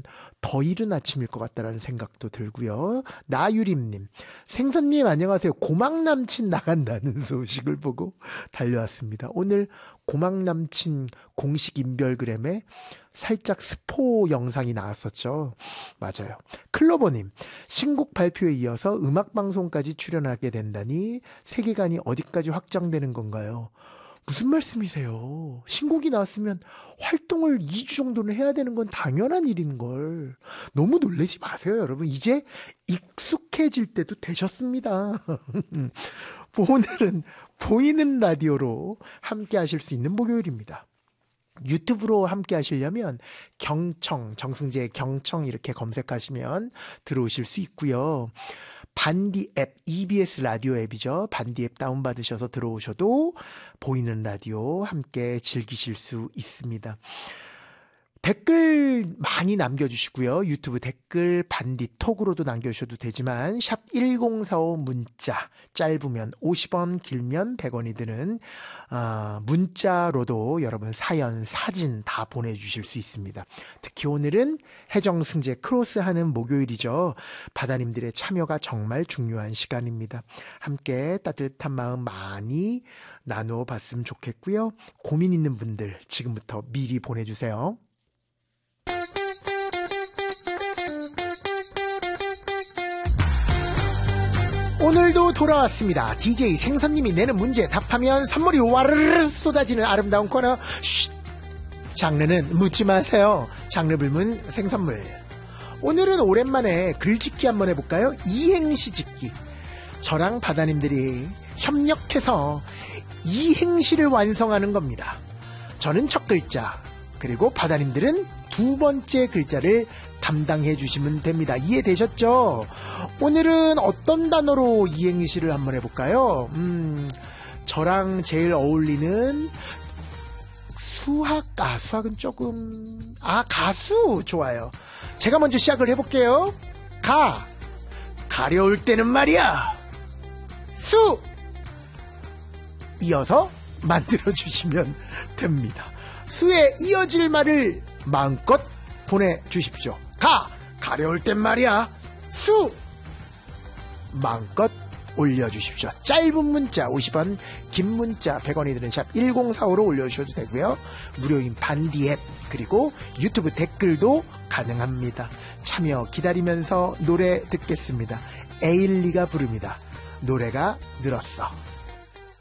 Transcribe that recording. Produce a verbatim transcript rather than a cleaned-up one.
하면 더 이른 아침일 것 같다라는 생각도 들고요. 나유림님, 생선님 안녕하세요. 고막남친 나간다는 소식을 보고 달려왔습니다. 오늘 고막남친 공식 인별그램에 살짝 스포 영상이 나왔었죠. 맞아요. 클로버님, 신곡 발표에 이어서 음악방송까지 출연하게 된다니 세계관이 어디까지 확장되는 건가요? 무슨 말씀이세요? 신곡이 나왔으면 활동을 이 주 정도는 해야 되는 건 당연한 일인걸. 너무 놀라지 마세요, 여러분. 이제 익숙해질 때도 되셨습니다. 오늘은 보이는 라디오로 함께 하실 수 있는 목요일입니다. 유튜브로 함께 하시려면 경청, 정승재의 경청 이렇게 검색하시면 들어오실 수 있고요. 반디 앱, 이비에스 라디오 앱이죠. 반디 앱 다운받으셔서 들어오셔도 보이는 라디오 함께 즐기실 수 있습니다. 댓글 많이 남겨주시고요. 유튜브 댓글 반디 톡으로도 남겨주셔도 되지만 샵 일공사오 문자, 짧으면 오십 원, 길면 백 원이 드는 어, 문자로도 여러분 사연, 사진 다 보내주실 수 있습니다. 특히 오늘은 해정승재 크로스하는 목요일이죠. 바다님들의 참여가 정말 중요한 시간입니다. 함께 따뜻한 마음 많이 나누어 봤으면 좋겠고요. 고민 있는 분들 지금부터 미리 보내주세요. 오늘도 돌아왔습니다. 디제이 생선님이 내는 문제 답하면 선물이 와르르 쏟아지는 아름다운 코너. 쉿! 장르는 묻지 마세요. 장르 불문 생선물. 오늘은 오랜만에 글짓기 한번 해볼까요? 이행시 짓기. 저랑 바다님들이 협력해서 이행시를 완성하는 겁니다. 저는 첫 글자, 그리고 바다님들은 두 번째 글자를 담당해 주시면 됩니다. 이해되셨죠? 오늘은 어떤 단어로 이행시를 한번 해볼까요? 음, 저랑 제일 어울리는 수학, 아, 수학은 조금, 아, 가수 좋아요. 제가 먼저 시작을 해볼게요. 가, 가려울 때는 말이야. 수, 이어서 만들어주시면 됩니다. 수에 이어질 말을 마음껏 보내주십시오. 가, 가려울 땐 말이야. 수, 마음껏 올려주십시오. 짧은 문자 오십 원, 긴 문자 백 원이 드는 샵 일공사오로 올려주셔도 되고요. 무료인 반디 앱 그리고 유튜브 댓글도 가능합니다. 참여 기다리면서 노래 듣겠습니다. 에일리가 부릅니다. 노래가 늘었어.